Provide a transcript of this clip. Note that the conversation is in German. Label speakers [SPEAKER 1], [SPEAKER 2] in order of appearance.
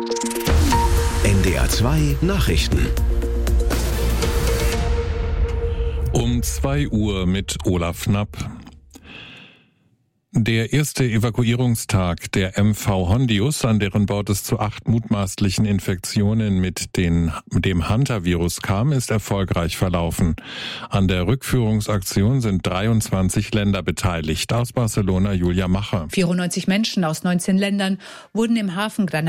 [SPEAKER 1] NDR 2 Nachrichten.
[SPEAKER 2] Um 2 Uhr mit Olaf Knapp. Der erste Evakuierungstag der MV Hondius, an deren Bord es zu 8 mutmaßlichen Infektionen mit dem Hantavirus kam, ist erfolgreich verlaufen. An der Rückführungsaktion sind 23 Länder beteiligt. Aus Barcelona Julia Macher.
[SPEAKER 3] 94 Menschen aus 19 Ländern wurden im Hafen Granada